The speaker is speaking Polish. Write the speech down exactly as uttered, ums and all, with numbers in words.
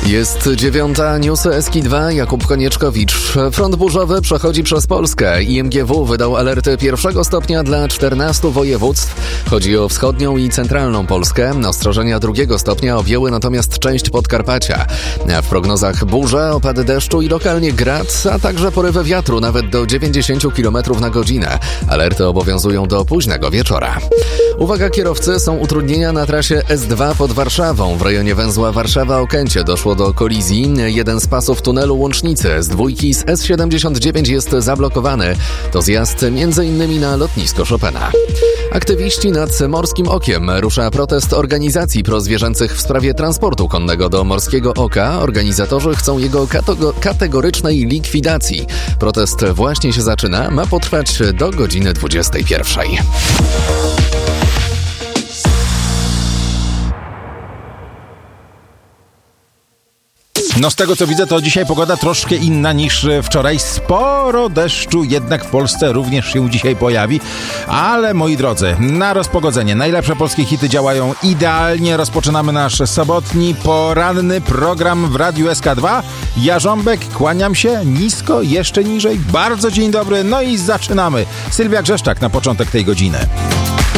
Jest dziewiąta, newsy S K I dwa, Jakub Konieczkowicz. Front burzowy przechodzi przez Polskę. I M G W wydał alerty pierwszego stopnia dla czternastu województw. Chodzi o wschodnią i centralną Polskę. Ostrzeżenia drugiego stopnia objęły natomiast część Podkarpacia. W prognozach burze, opady deszczu i lokalnie grad, a także porywy wiatru nawet do dziewięćdziesiąt kilometrów na godzinę. Alerty obowiązują do późnego wieczora. Uwaga kierowcy, są utrudnienia na trasie S dwa pod Warszawą. W rejonie węzła Warszawa-Okęcie doszło do kolizji. Jeden z pasów tunelu łącznicy S dwa z S siedemdziesiąt dziewięć jest zablokowany. To zjazd m.in. na lotnisko Chopina. Aktywiści nad Morskim Okiem. Rusza protest organizacji prozwierzęcych w sprawie transportu konnego do Morskiego Oka. Organizatorzy chcą jego katego- kategorycznej likwidacji. Protest właśnie się zaczyna. Ma potrwać do godziny dwudziestej pierwszej. No z tego co widzę, to dzisiaj pogoda troszkę inna niż wczoraj. Sporo deszczu jednak w Polsce również się dzisiaj pojawi. Ale moi drodzy, na rozpogodzenie najlepsze polskie hity działają idealnie. Rozpoczynamy nasz sobotni, poranny program w Radiu S K dwa. Ja Żąbek, kłaniam się nisko, jeszcze niżej. Bardzo dzień dobry, no i zaczynamy. Sylwia Grzeszczak na początek tej godziny.